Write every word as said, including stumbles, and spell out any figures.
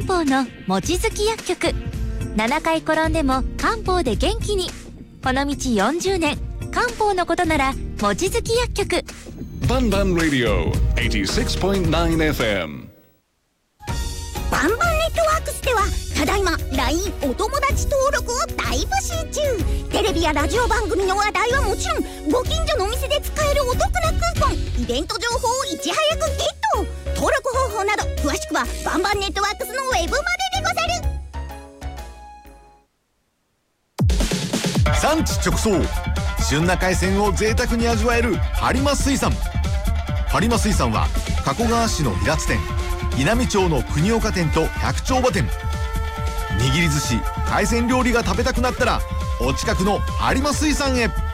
方の望月薬局。ななかい転んでも漢方で元気に。この道よんじゅうねん、漢方のことなら望月薬局。 バンバンラディオ はちじゅうろくてんきゅうエフエム。 バンバンネットワークスではただいま ライン お友達登録を大募集中。テレビやラジオ番組の話題はもちろん、ご近所のお店で使えるお得なクーポン、イベント情報をいち早くゲット。登録方法など詳しくはバンバンネットワークスのウェブまででござる。 産地直送、旬な海鮮を贅沢に味わえる播磨水産。播磨水産は加古川市の平津店、稲美町の国岡店と百丁場店。握り寿司、海鮮料理が食べたくなったらお近くの播磨水産へ。